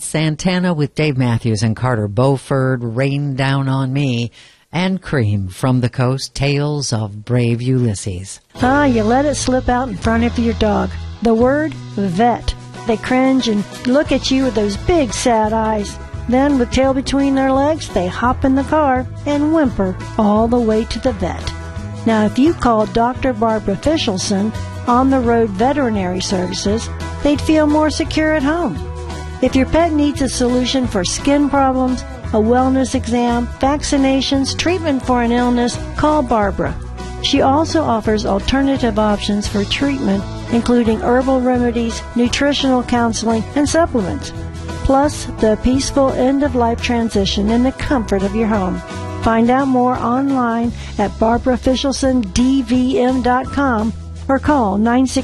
Santana with Dave Matthews and Carter Beauford, Rain Down on Me, and Cream from the Coast, Tales of Brave Ulysses. You let it slip out in front of your dog. The word, vet. They cringe and look at you with those big sad eyes. Then, with tail between their legs, they hop in the car and whimper all the way to the vet. Now, if you called Dr. Barbara Fischelson On the Road Veterinary Services, they'd feel more secure at home. If your pet needs a solution for skin problems, a wellness exam, vaccinations, treatment for an illness, call Barbara. She also offers alternative options for treatment, including herbal remedies, nutritional counseling, and supplements, plus the peaceful end-of-life transition in the comfort of your home. Find out more online at barbarafischelsondvm.com or call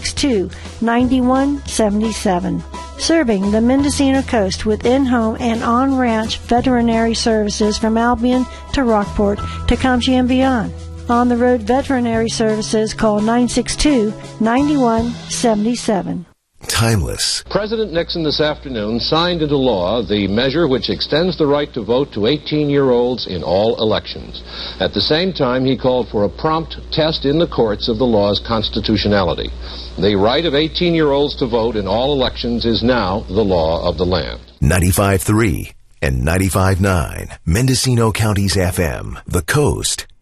962-9177. Serving the Mendocino Coast with in-home and on-ranch veterinary services from Albion to Rockport, Tecumseh, and beyond. On the Road Veterinary Services, call 962-9177. Timeless. President Nixon this afternoon signed into law the measure which extends the right to vote to 18-year-olds in all elections. At the same time, he called for a prompt test in the courts of the law's constitutionality. The right of 18-year-olds to vote in all elections is now the law of the land. 95.3 and 95.9, Mendocino County's FM, The Coast.